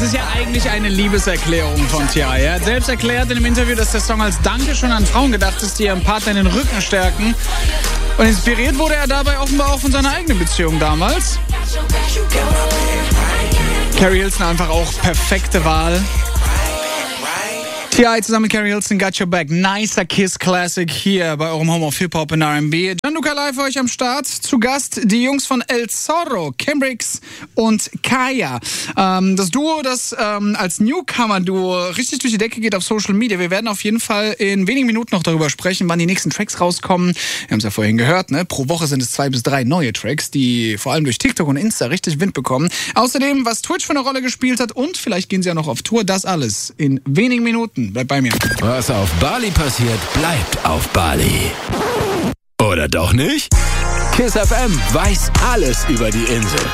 Das ist ja eigentlich eine Liebeserklärung von T.I. Er hat selbst erklärt in einem Interview, dass der Song als Dankeschön an Frauen gedacht ist, die ihrem Partner in den Rücken stärken. Und inspiriert wurde er dabei offenbar auch von seiner eigenen Beziehung damals. Carrie Hilson einfach auch perfekte Wahl. T.I. zusammen mit Carrie Hilson, Got Your Back. Nicer Kiss Classic hier bei eurem Home of Hip-Hop und R&B. Gianluca live für euch am Start. Zu Gast die Jungs von El Zorro, Cambrix und Kaya. Das Duo, das als Newcomer-Duo richtig durch die Decke geht auf Social Media. Wir werden auf jeden Fall in wenigen Minuten noch darüber sprechen, wann die nächsten Tracks rauskommen. Wir haben es ja vorhin gehört, ne? Pro Woche sind es 2 bis 3 neue Tracks, die vor allem durch TikTok und Insta richtig Wind bekommen. Außerdem, was Twitch für eine Rolle gespielt hat und vielleicht gehen sie ja noch auf Tour. Das alles in wenigen Minuten. Bleibt bei mir. Was auf Bali passiert, bleibt auf Bali. Oder doch nicht? KISS FM weiß alles über die Insel.